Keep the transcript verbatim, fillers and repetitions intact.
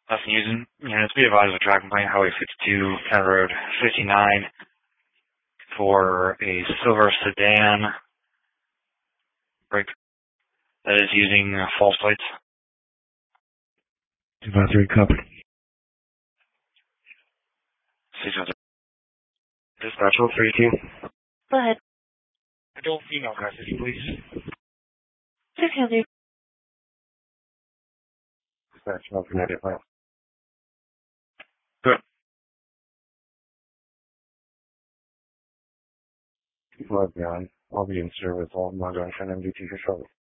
Lesson using units, be advised of a track complaint, Highway fifty-two, County Road fifty-nine, for a silver sedan brake that is using uh, false plates. two five three, copy. six one three. Dispatch oh three two. Go ahead. Adult female custody, please. six one three. Dispatch one three nine five. Good. Keep left behind. I'll be in service. I'll not going to M D T for trouble.